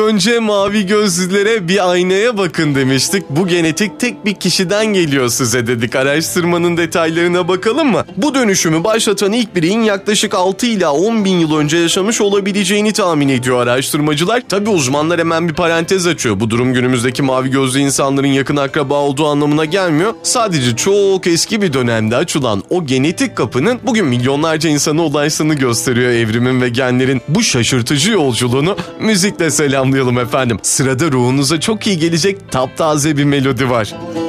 Önce mavi gözlülere bir aynaya bakın demiştik. Bu genetik tek bir kişiden geliyor size dedik. Araştırmanın detaylarına bakalım mı? Bu dönüşümü başlatan ilk bireyin yaklaşık 6 ila 10 bin yıl önce yaşamış olabileceğini tahmin ediyor araştırmacılar. Tabi uzmanlar hemen bir parantez açıyor. Bu durum günümüzdeki mavi gözlü insanların yakın akraba olduğu anlamına gelmiyor. Sadece çok eski bir dönemde açılan o genetik kapının bugün milyonlarca insana ulaştığını gösteriyor evrimin ve genlerin bu şaşırtıcı yolculuğunu müzikle selamlayalım efendim. Sırada ruhunuza çok iyi gelecek taptaze bir melodi var.